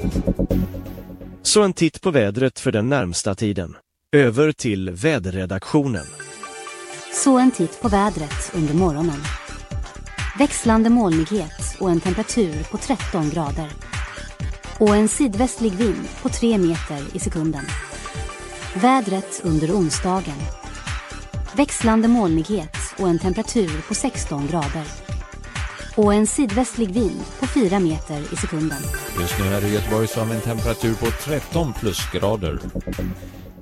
Så en titt på vädret för den närmsta tiden. Över till väderredaktionen. Så en titt på vädret under morgonen. Växlande molnighet och en temperatur på 13 grader. Och en sydvästlig vind på 3 meter i sekunden. Vädret under onsdagen. Växlande molnighet och en temperatur på 16 grader. Och en sydvästlig vind på 4 meter i sekunden. Just nu här i Göteborg så har vi en temperatur på 13 plusgrader.